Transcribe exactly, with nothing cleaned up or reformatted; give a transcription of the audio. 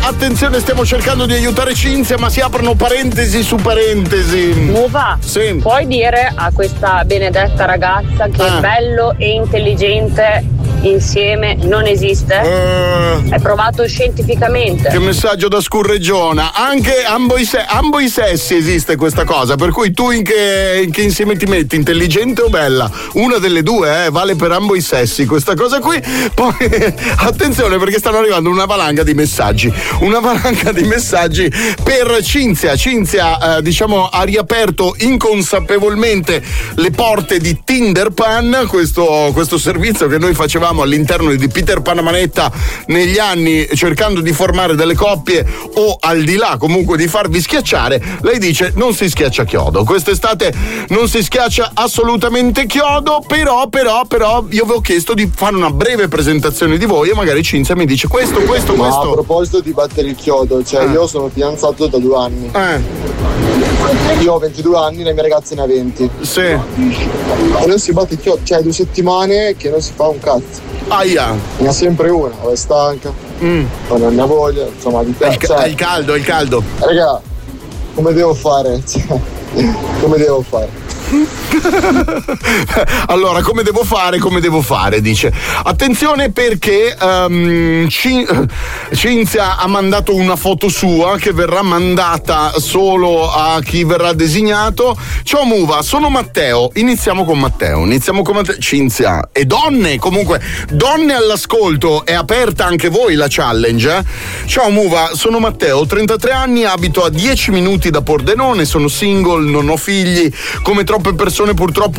attenzione, stiamo cercando di aiutare Cinzia, ma si aprono parentesi su parentesi. Muva, sì. Puoi dire a questa benedetta ragazza che ah. bello e intelligente insieme non esiste? Uh, È provato scientificamente. Che messaggio da scurreggiona. Anche ambo i, se- ambo i sessi esiste questa cosa, per cui tu in che, in che insieme ti metti, intelligente o bella? Una delle due, eh, vale per ambo i sessi questa cosa qui. Poi attenzione, perché stanno arrivando una valanga di messaggi, una valanga di messaggi per Cinzia. Cinzia eh, diciamo ha riaperto inconsapevolmente le porte di Tinder Pan, questo, questo servizio che noi facevamo all'interno di Peter Pan Manetta negli anni, cercando di formare delle coppie o al di là comunque di farvi schiacciare. Lei dice non si schiaccia chiodo, quest'estate non si schiaccia assolutamente chiodo, però però però io vi ho chiesto di fare una breve presentazione di voi e magari Cinzia mi dice questo questo Ma questo. a proposito di battere il chiodo, cioè eh. io sono fidanzato da due anni, eh. io ho ventidue anni, la mia ragazza ne ha venti. Sì. E non si batte il chiodo, cioè due settimane che non si fa un cazzo. Aia. Ne ha sempre una, o è stanca, mm. o non ne ha voglia, insomma di è il, ca- è il caldo, è il caldo. Raga, come devo fare? Cioè, come devo fare? Allora, come devo fare? Come devo fare? Dice. Attenzione perché um, Cin- Cinzia ha mandato una foto sua che verrà mandata solo a chi verrà designato. Ciao Muva, sono Matteo. Iniziamo con Matteo. Iniziamo con Matteo. Cinzia e donne, comunque, donne all'ascolto, è aperta anche voi la challenge. Eh? Ciao Muva, sono Matteo, ho trentatré anni, abito a dieci minuti da Pordenone, sono single, non ho figli. Come troppe persone purtroppo